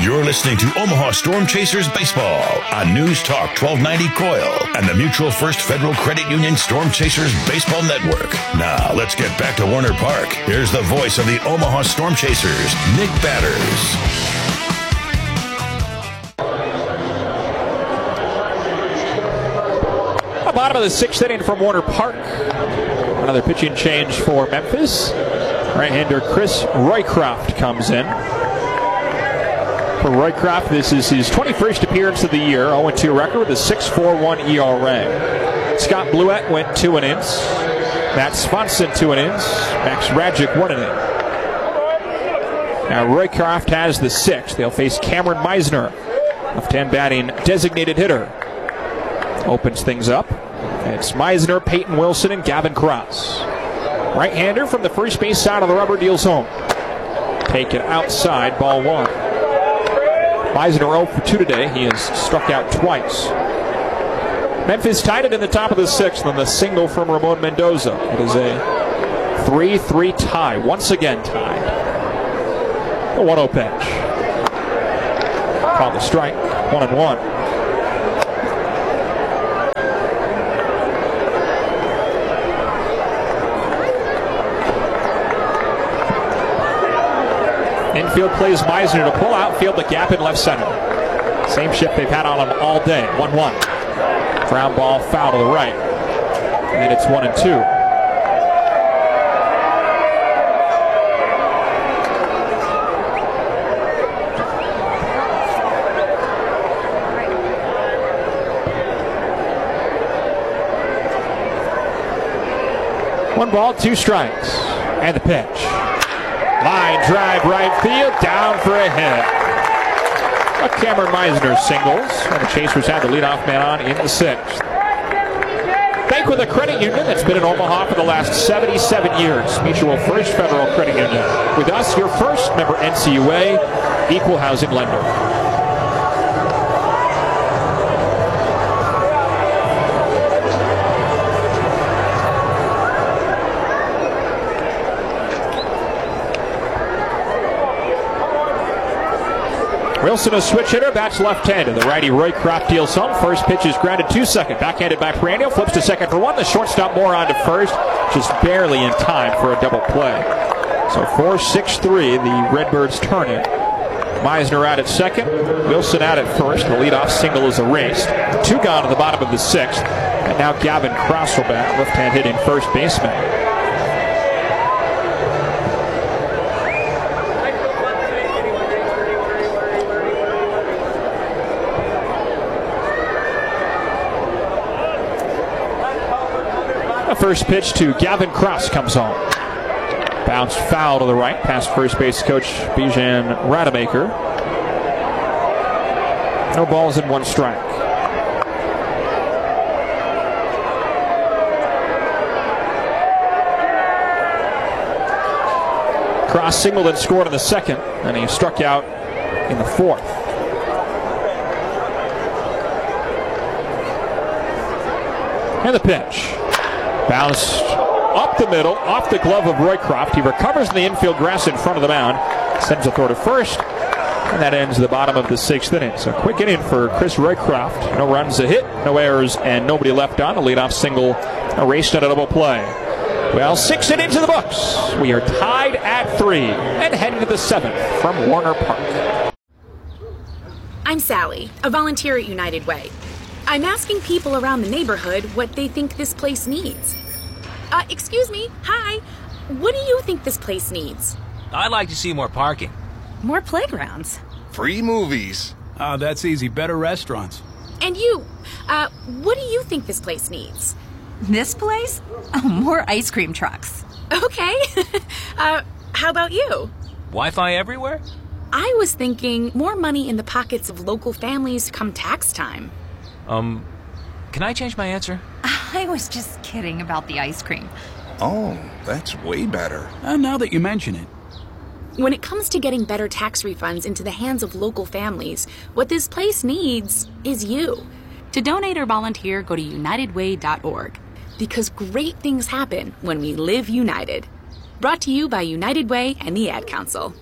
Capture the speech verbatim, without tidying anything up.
You're listening to Omaha Storm Chasers Baseball on News Talk twelve ninety Coil and the Mutual First Federal Credit Union Storm Chasers Baseball Network. Now, let's get back to Warner Park. Here's the voice of the Omaha Storm Chasers, Nick Batters. Bottom of the sixth inning from Warner Park. Another pitching change for Memphis. Right-hander Chris Roycroft comes in. For Roycroft, this is his twenty-first appearance of the year. oh and two record with a six point four one E R A. Scott Bluett went two innings. Matt Swanson two innings. Max Rajic one inning. Now Roycroft has the sixth. They'll face Cameron Meisner, left-hand batting designated hitter. Opens things up. It's Meisner, Peyton Wilson, and Gavin Cross. Right-hander from the first base side of the rubber deals home. Taken outside, ball one. Meisner oh for two today. He has struck out twice. Memphis tied it in the top of the sixth on the single from Ramon Mendoza. It is a three three tie. Once again tied. A one oh pitch. Called the strike. One and one. Infield plays Meisner to pull outfield, the gap in left center. Same shift they've had on him all day. one one. Ground ball foul to the right. And it's one and two. One ball, two strikes. And the pitch. Line drive right field, down for a hit. A Cameron Meisner singles, and the Chasers had the leadoff man on in the sixth. Bank with a credit union that's been in Omaha for the last seventy-seven years. Mutual First Federal Credit Union. With us, your first member N C U A, equal housing lender. Wilson, a switch hitter, bats left-handed. The righty Roycroft deals home. First pitch is grounded to second. Backhanded by Peranio, flips to second for one. The shortstop more on to first, just barely in time for a double play. So four six three, the Redbirds turn it. Meisner out at second, Wilson out at first. The leadoff single is erased. Two gone to the bottom of the sixth. And now Gavin Cross will bat, left-hand hitting first baseman. First pitch to Gavin Cross comes home. Bounced foul to the right, past first base coach Bijan Rademacher. No balls and one strike. Cross singled and scored in the second, and he struck out in the fourth. And the pitch. Bounced up the middle, off the glove of Roycroft. He recovers in the infield grass in front of the mound. Sends a throw to first. And that ends the bottom of the sixth inning. So quick inning for Chris Roycroft. No runs, a hit, no errors, and nobody left on. The leadoff single erased on a double play. Well, six innings in the books. We are tied at three and heading to the seventh from Warner Park. I'm Sally, a volunteer at United Way. I'm asking people around the neighborhood what they think this place needs. Uh, excuse me, hi. What do you think this place needs? I'd like to see more parking. More playgrounds. Free movies. Oh, that's easy. Better restaurants. And you, uh, what do you think this place needs? This place? Oh, more ice cream trucks. Okay. uh, how about you? Wi-Fi everywhere? I was thinking more money in the pockets of local families come tax time. Um, can I change my answer? I was just kidding about the ice cream. Oh, that's way better. Uh, now that you mention it. When it comes to getting better tax refunds into the hands of local families, what this place needs is you. To donate or volunteer, go to united way dot org. Because great things happen when we live united. Brought to you by United Way and the Ad Council.